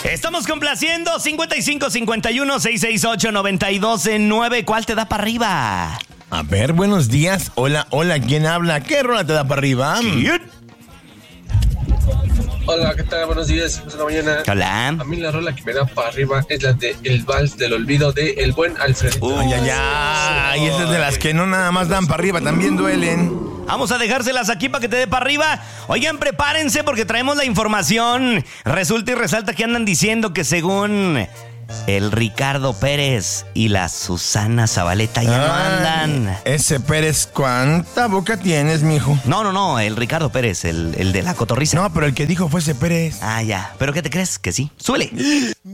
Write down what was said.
Estamos complaciendo 55 51 668 92 ¿Cuál te da para arriba? A ver, buenos días. Hola, ¿quién habla? ¿Qué rola te da para arriba? Hola, ¿qué tal? Buenos días, de la mañana. Hola. A mí la rola que me da para arriba es la de El Vals del Olvido de El Buen Alfredito. Ay, esas de las que no nada más dan para arriba, también duelen. Vamos a dejárselas aquí para que te dé para arriba. Oigan, prepárense porque traemos la información. Resulta y resalta que andan diciendo que según el Ricardo Pérez y la Susana Zabaleta ya no andan. Ese Pérez, ¿cuánta boca tienes, mijo? No, el Ricardo Pérez, el de la cotorriza. No, pero el que dijo fue ese Pérez. Ah, ya. ¿Pero qué te crees? Que sí. ¡Súbele!